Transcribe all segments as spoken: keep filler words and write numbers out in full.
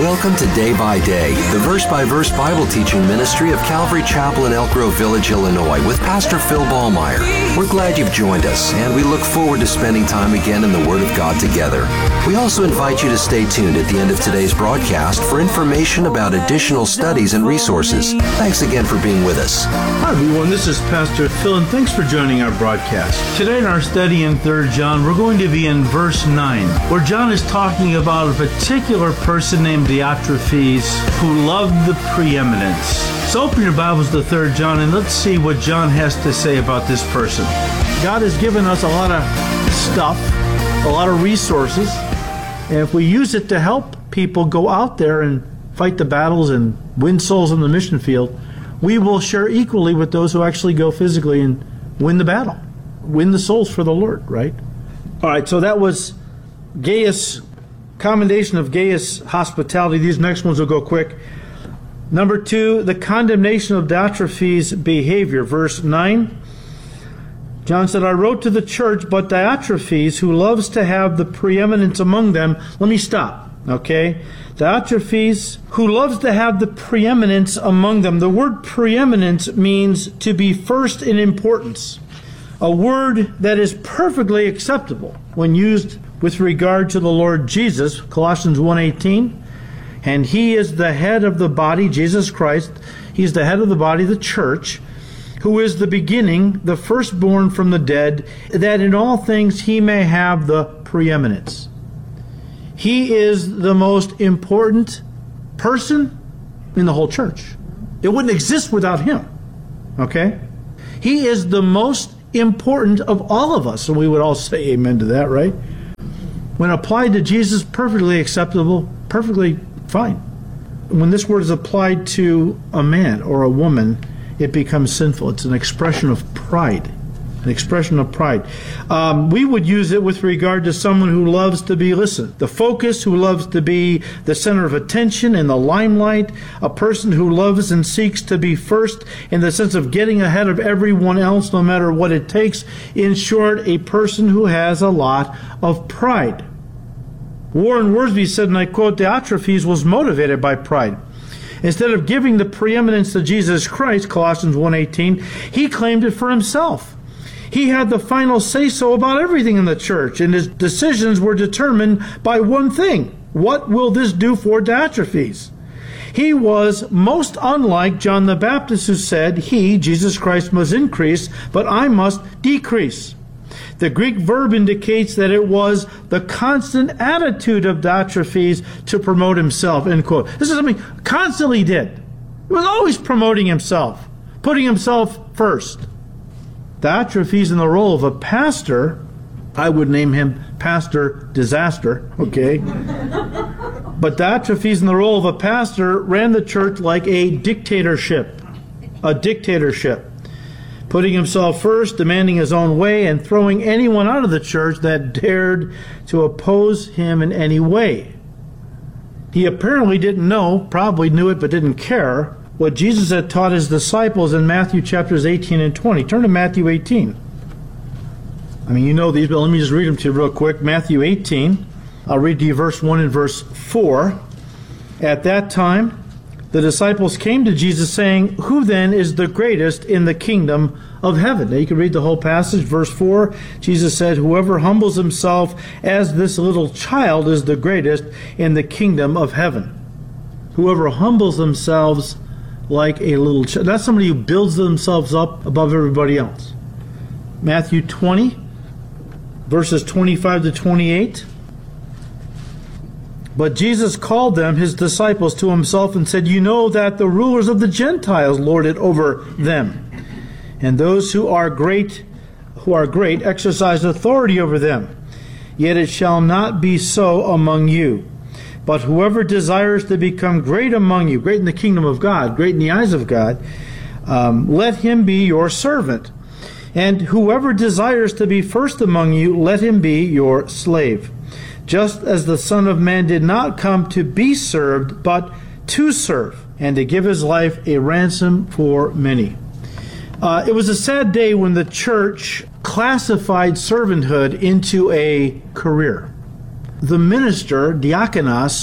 Welcome to Day by Day, the verse-by-verse Bible teaching ministry of Calvary Chapel in Elk Grove Village, Illinois, with Pastor Phil Ballmeyer. We're glad you've joined us, and we look forward to spending time again in the Word of God together. We also invite you to stay tuned at the end of today's broadcast for information about additional studies and resources. Thanks again for being with us. Hi everyone, this is Pastor Phil, and thanks for joining our broadcast. Today in our study in Third John, we're going to be in verse nine, where John is talking about a particular person named Diotrephes who loved the preeminence. So open your Bibles to Third John and let's see what John has to say about this person. God has given us a lot of stuff, a lot of resources, and if we use it to help people go out there and fight the battles and win souls on the mission field, we will share equally with those who actually go physically and win the battle, win the souls for the Lord, right? All right, so that was Gaius, commendation of Gaius' hospitality. These next ones will go quick. Number two, the condemnation of Diotrephes' behavior. Verse nine, John said, I wrote to the church, but Diotrephes, who loves to have the preeminence among them. Let me stop, okay? Diotrephes, who loves to have the preeminence among them. The word preeminence means to be first in importance, a word that is perfectly acceptable when used with regard to the Lord Jesus, Colossians one eighteen. And he is the head of the body, Jesus Christ. He's the head of the body, the church, who is the beginning, the firstborn from the dead, that in all things he may have the preeminence. He is the most important person in the whole church. It wouldn't exist without him. Okay? He is the most important of all of us. And we would all say amen to that, right? When applied to Jesus, perfectly acceptable, perfectly fine. When this word is applied to a man or a woman, it becomes sinful. It's an expression of pride. An expression of pride. Um, we would use it with regard to someone who loves to be, listen, the focus, who loves to be the center of attention and the limelight, a person who loves and seeks to be first in the sense of getting ahead of everyone else no matter what it takes. In short, a person who has a lot of pride. Warren Wiersbe said, and I quote, Diotrephes was motivated by pride. Instead of giving the preeminence to Jesus Christ, Colossians one eighteen, he claimed it for himself. He had the final say-so about everything in the church, and his decisions were determined by one thing. What will this do for Diotrephes? He was most unlike John the Baptist, who said, he, Jesus Christ, must increase, but I must decrease. The Greek verb indicates that it was the constant attitude of Diotrephes to promote himself, end quote. This is something he constantly did. He was always promoting himself, putting himself first. Diotrephes, in the role of a pastor, I would name him Pastor Disaster, okay? But Diotrephes, in the role of a pastor, ran the church like a dictatorship, a dictatorship, putting himself first, demanding his own way, and throwing anyone out of the church that dared to oppose him in any way. He apparently didn't know, probably knew it but didn't care, what Jesus had taught his disciples in Matthew chapters eighteen and twenty. Turn to Matthew eighteen. I mean, you know these, but let me just read them to you real quick. Matthew eighteen. I'll read to you verse one and verse four. At that time, the disciples came to Jesus saying, who then is the greatest in the kingdom of heaven? Now you can read the whole passage. Verse four, Jesus said, whoever humbles himself as this little child is the greatest in the kingdom of heaven. Whoever humbles themselves like a little child. That's somebody who builds themselves up above everybody else. Matthew twenty, verses twenty-five to twenty-eight. But Jesus called them, his disciples, to himself and said, you know that the rulers of the Gentiles lord it over them, and those who are great, who are great exercise authority over them. Yet it shall not be so among you. But whoever desires to become great among you, great in the kingdom of God, great in the eyes of God, um, let him be your servant. And whoever desires to be first among you, let him be your slave. Just as the Son of Man did not come to be served, but to serve, and to give his life a ransom for many. Uh, it was a sad day when the church classified servanthood into a career. The minister, diakonos,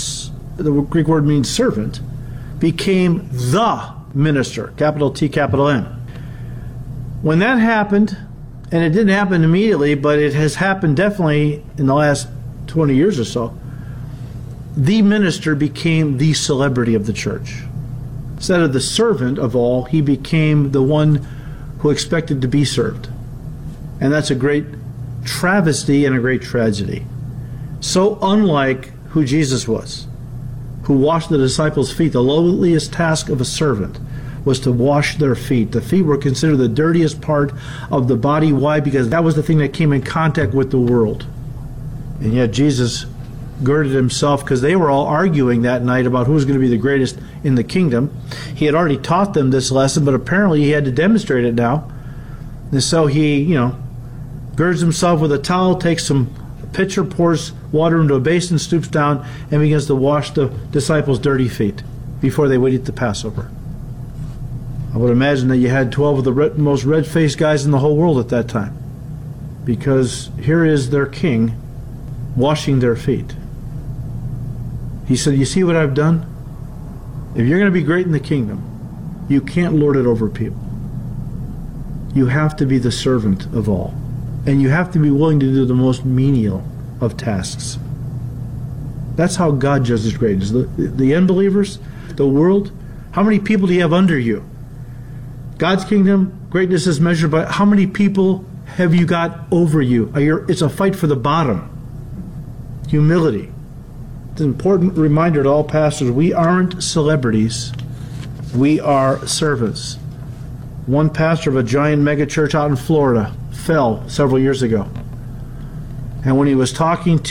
the Greek word means servant, became the minister, capital T, capital M. When that happened, and it didn't happen immediately, but it has happened definitely in the last twenty years or so, the minister became the celebrity of the church. Instead of the servant of all, he became the one who expected to be served. And that's a great travesty and a great tragedy. So unlike who Jesus was, who washed the disciples' feet. The lowliest task of a servant was to wash their feet. The feet were considered the dirtiest part of the body. Why? Because that was the thing that came in contact with the world. And yet Jesus girded himself, because they were all arguing that night about who was going to be the greatest in the kingdom. He had already taught them this lesson, but apparently he had to demonstrate it now. And so he, you know, girds himself with a towel, takes some pitcher, pours water into a basin, stoops down, and begins to wash the disciples' dirty feet before they would eat the Passover. I would imagine that you had twelve of the red, most red-faced guys in the whole world at that time, because here is their king washing their feet. He said, you see what I've done? If you're going to be great in the kingdom, you can't lord it over people. You have to be the servant of all. And you have to be willing to do the most menial of tasks. That's how God judges greatness. The, the unbelievers, the world, how many people do you have under you? God's kingdom, greatness is measured by how many people have you got over you. It's a fight for the bottom. Humility. It's an important reminder to all pastors, we aren't celebrities. We are servants. One pastor of a giant megachurch out in Florida fell several years ago. And when he was talking to